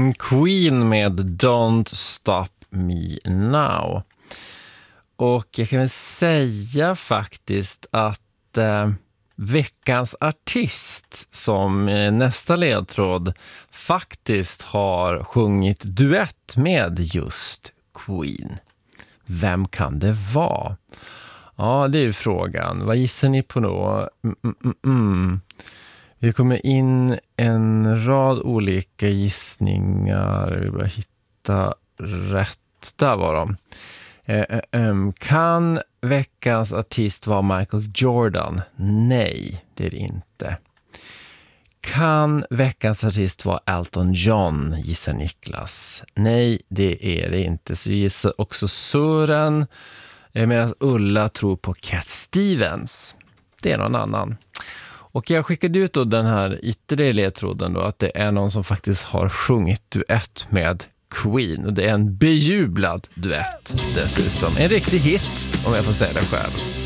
Queen med Don't Stop Me Now. Och jag kan väl säga faktiskt att veckans artist som nästa ledtråd faktiskt har sjungit duett med just Queen. Vem kan det vara? Ja, det är ju frågan. Vad gissar ni på då? Vi kommer in en rad olika gissningar. Vi börjar hitta rätt. Där var de. Kan veckans artist vara Michael Jordan? Nej, det är det inte. Kan veckans artist vara Elton John, gissar Niklas? Nej, det är det inte. Så gissar också Sören. Medan Ulla tror på Cat Stevens. Det är någon annan. Och jag skickade ut då den här ytterligare ledtråden då, att det är någon som faktiskt har sjungit duett med Queen. Och det är en bejublad duett dessutom. En riktig hit, om jag får säga det själv.